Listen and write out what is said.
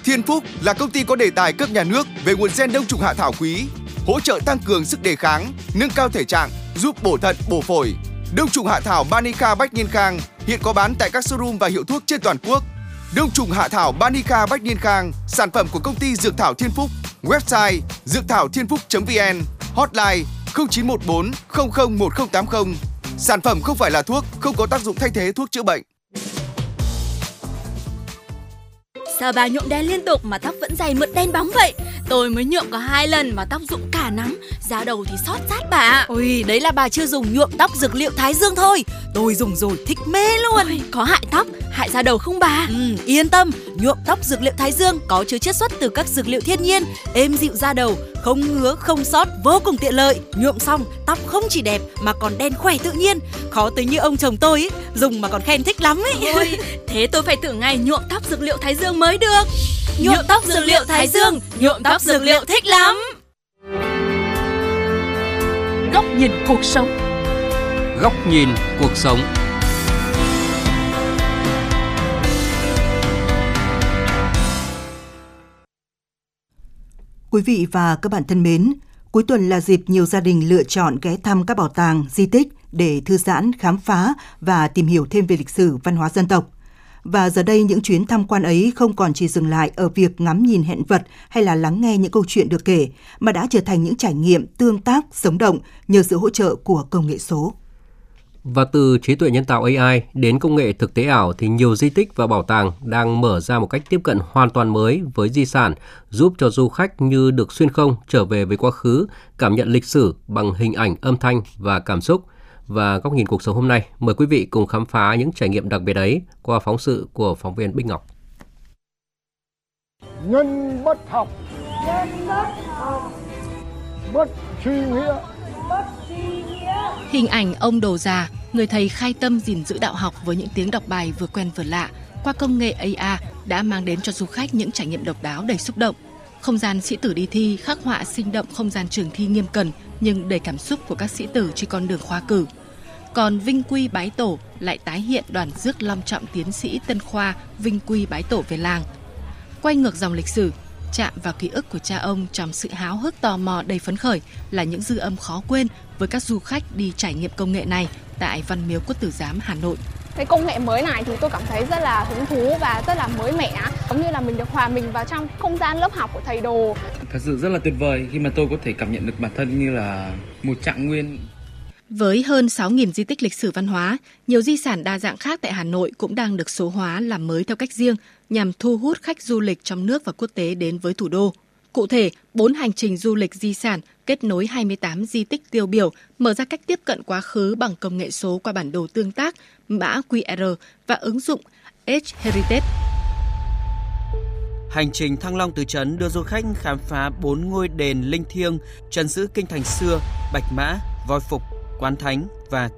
Thiên Phúc là công ty có đề tài cấp nhà nước về nguồn gen đông trùng hạ thảo quý, hỗ trợ tăng cường sức đề kháng, nâng cao thể trạng, giúp bổ thận, bổ phổi. Đông trùng hạ thảo Banica Bách Niên Khang hiện có bán tại các showroom và hiệu thuốc trên toàn quốc. Đông trùng hạ thảo Banica Bách Niên Khang, sản phẩm của công ty Dược thảo Thiên Phúc. Website dược thảo thiên phúc.vn, hotline 0914 00 1080. Sản phẩm không phải là thuốc, không có tác dụng thay thế thuốc chữa bệnh. Sao bà nhuộm đen liên tục mà tóc vẫn dày mượt đen bóng vậy? Tôi mới nhuộm có 2 lần mà tóc rụng cả nắm, da đầu thì xót rát bà. Ôi, đấy là bà chưa dùng nhuộm tóc dược liệu Thái Dương thôi. Tôi dùng rồi thích mê luôn. Ôi, có hại tóc, hại da đầu không bà? Yên tâm, nhuộm tóc dược liệu Thái Dương có chứa chiết xuất từ các dược liệu thiên nhiên, êm dịu da đầu, không ngứa, không xót, vô cùng tiện lợi. Nhuộm xong, tóc không chỉ đẹp mà còn đen khỏe tự nhiên. Khó tính như ông chồng tôi ấy, dùng mà còn khen thích lắm ấy. Ôi, thế tôi phải thử ngày nhuộm tóc dược liệu Thái Dương mới được. Nhuộm tóc dược liệu Thái Dương, nhuộm tóc dược liệu thích lắm. Góc nhìn cuộc sống. Góc nhìn cuộc sống. Quý vị và các bạn thân mến, cuối tuần là dịp nhiều gia đình lựa chọn ghé thăm các bảo tàng, di tích để thư giãn, khám phá và tìm hiểu thêm về lịch sử, văn hóa dân tộc. Và giờ đây những chuyến tham quan ấy không còn chỉ dừng lại ở việc ngắm nhìn hiện vật hay là lắng nghe những câu chuyện được kể, mà đã trở thành những trải nghiệm tương tác, sống động nhờ sự hỗ trợ của công nghệ số. Và từ trí tuệ nhân tạo AI đến công nghệ thực tế ảo thì nhiều di tích và bảo tàng đang mở ra một cách tiếp cận hoàn toàn mới với di sản, giúp cho du khách như được xuyên không trở về với quá khứ, cảm nhận lịch sử bằng hình ảnh, âm thanh và cảm xúc. Và góc nhìn cuộc sống hôm nay, mời quý vị cùng khám phá những trải nghiệm đặc biệt ấy qua phóng sự của phóng viên Bích Ngọc. Nhân bất học, bất suy nghĩa. Hình ảnh ông Đồ già, người thầy khai tâm gìn giữ đạo học với những tiếng đọc bài vừa quen vừa lạ, qua công nghệ AI đã mang đến cho du khách những trải nghiệm độc đáo đầy xúc động. Không gian sĩ tử đi thi khắc họa sinh động không gian trường thi nghiêm cẩn nhưng đầy cảm xúc của các sĩ tử trên con đường khoa cử. Còn Vinh Quy Bái Tổ lại tái hiện đoàn rước long trọng tiến sĩ Tân Khoa Vinh Quy Bái Tổ về làng. Quay ngược dòng lịch sử, chạm vào ký ức của cha ông trong sự háo hức tò mò đầy phấn khởi là những dư âm khó quên với các du khách đi trải nghiệm công nghệ này tại Văn Miếu Quốc Tử Giám, Hà Nội. Cái công nghệ mới này thì tôi cảm thấy rất là hứng thú và rất là mới mẻ, giống như là mình được hòa mình vào trong không gian lớp học của thầy Đồ. Thật sự rất là tuyệt vời khi mà tôi có thể cảm nhận được bản thân như là một trạng nguyên. Với hơn 6.000 di tích lịch sử văn hóa, nhiều di sản đa dạng khác tại Hà Nội cũng đang được số hóa làm mới theo cách riêng nhằm thu hút khách du lịch trong nước và quốc tế đến với thủ đô. Cụ thể, 4 hành trình du lịch di sản kết nối 28 di tích tiêu biểu, mở ra cách tiếp cận quá khứ bằng công nghệ số qua bản đồ tương tác, mã QR và ứng dụng Edge Heritage. Hành trình Thăng Long Tứ Trấn đưa du khách khám phá 4 ngôi đền linh thiêng trấn giữ kinh thành xưa, Bạch Mã, Voi Phục, Quán Thánh và